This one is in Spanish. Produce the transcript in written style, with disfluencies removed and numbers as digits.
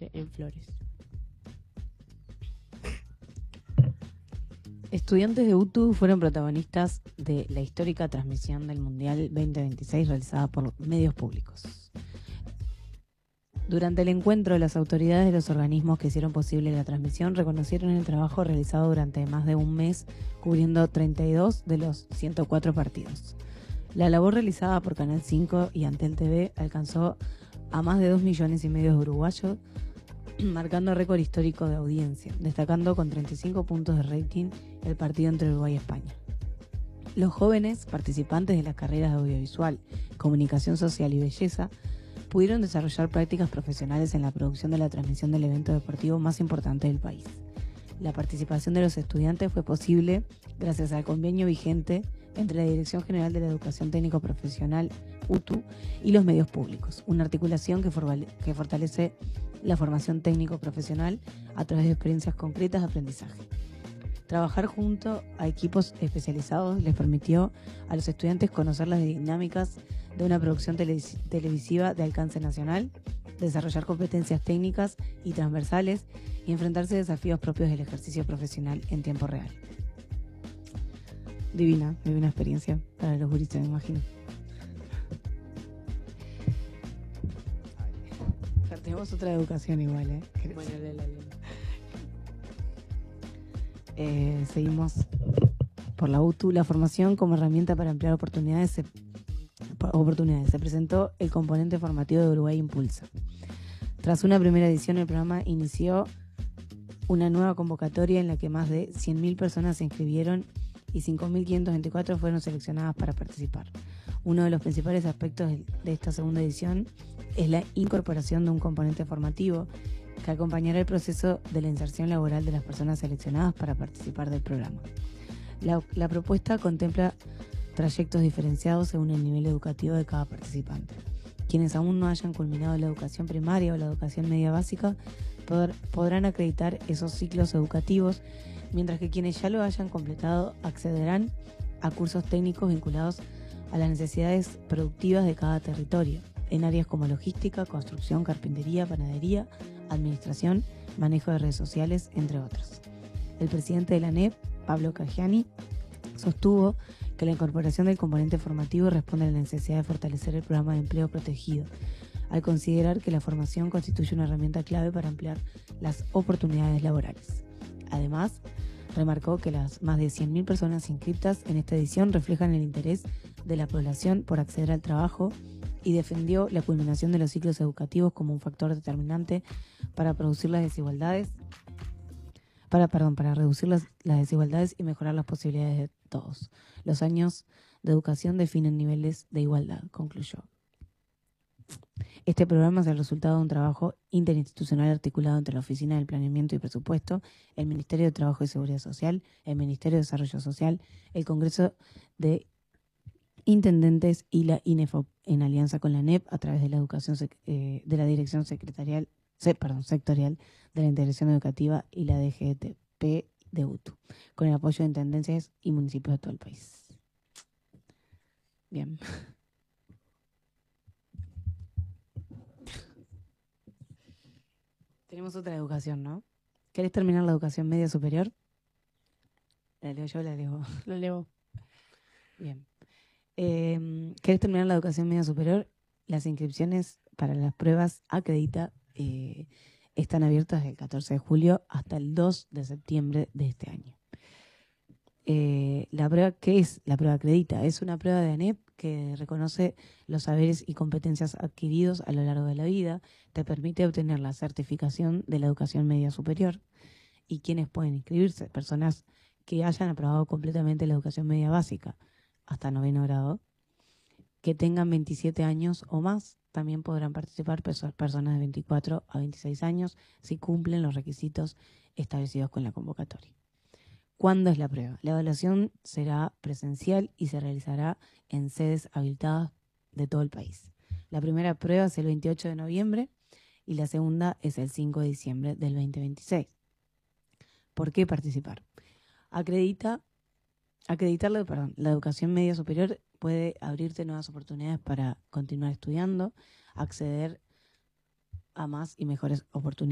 en Flores. Estudiantes de UTU fueron protagonistas de la histórica transmisión del Mundial 2026 realizada por medios públicos. Durante el encuentro, las autoridades de los organismos que hicieron posible la transmisión reconocieron el trabajo realizado durante más de un mes, cubriendo 32 de los 104 partidos. La labor realizada por Canal 5 y Antel TV alcanzó a más de 2,5 millones de uruguayos, marcando récord histórico de audiencia, destacando con 35 puntos de rating el partido entre Uruguay y España. Los jóvenes participantes de las carreras de audiovisual, comunicación social y belleza pudieron desarrollar prácticas profesionales en la producción de la transmisión del evento deportivo más importante del país. La participación de los estudiantes fue posible gracias al convenio vigente entre la Dirección General de la Educación Técnico Profesional, UTU, y los medios públicos, una articulación que fortalece la formación técnico-profesional a través de experiencias concretas de aprendizaje. Trabajar junto a equipos especializados les permitió a los estudiantes conocer las dinámicas de una producción televisiva de alcance nacional, desarrollar competencias técnicas y transversales y enfrentarse a desafíos propios del ejercicio profesional en tiempo real. Divina experiencia para los gurises, me imagino. Tenemos otra educación igual, ¿eh? Bueno, léela. Seguimos por la UTU. La formación como herramienta para ampliar oportunidades. Se presentó el componente formativo de Uruguay Impulsa. Tras una primera edición, el programa inició una nueva convocatoria en la que más de 100.000 personas se inscribieron y 5.524 fueron seleccionadas para participar. Uno de los principales aspectos de esta segunda edición es la incorporación de un componente formativo que acompañará el proceso de la inserción laboral de las personas seleccionadas para participar del programa. La propuesta contempla trayectos diferenciados según el nivel educativo de cada participante. Quienes aún no hayan culminado la educación primaria o la educación media básica podrán acreditar esos ciclos educativos, mientras que quienes ya lo hayan completado accederán a cursos técnicos vinculados a las necesidades productivas de cada territorio, en áreas como logística, construcción, carpintería, panadería, administración, manejo de redes sociales, entre otros. El presidente de la ANEP, Pablo Caggiani, sostuvo que la incorporación del componente formativo responde a la necesidad de fortalecer el programa de empleo protegido, al considerar que la formación constituye una herramienta clave para ampliar las oportunidades laborales. Además, remarcó que las más de 100.000 personas inscritas en esta edición reflejan el interés de la población por acceder al trabajo y defendió la culminación de los ciclos educativos como un factor determinante para reducir las desigualdades y mejorar las posibilidades de todos. Los años de educación definen niveles de igualdad, concluyó. Este programa es el resultado de un trabajo interinstitucional articulado entre la Oficina del Planeamiento y Presupuesto, el Ministerio de Trabajo y Seguridad Social, el Ministerio de Desarrollo Social, el Congreso de Intendentes y la INEFOP, en alianza con la ANEP a través de la educación de la Dirección Sectorial de la Integración Educativa y la DGTP de UTU, con el apoyo de intendencias y municipios de todo el país. Bien. Tenemos otra educación, ¿no? ¿Querés terminar la educación media superior? ¿La leo yo o la leo? Lo leo. Bien. ¿Querés terminar la educación media superior? Las inscripciones para las pruebas Acredita están abiertas del 14 de julio hasta el 2 de septiembre de este año. ¿Qué es la prueba Acredita? Es una prueba de ANEP que reconoce los saberes y competencias adquiridos a lo largo de la vida, te permite obtener la certificación de la educación media superior. ¿Y quiénes pueden inscribirse? Personas que hayan aprobado completamente la educación media básica hasta 9º grado, que tengan 27 años o más. También podrán participar personas de 24 a 26 años si cumplen los requisitos establecidos con la convocatoria. ¿Cuándo es la prueba? La evaluación será presencial y se realizará en sedes habilitadas de todo el país. La primera prueba es el 28 de noviembre y la segunda es el 5 de diciembre del 2026. ¿Por qué participar? La educación media superior puede abrirte nuevas oportunidades para continuar estudiando, acceder a más y mejores oportunidades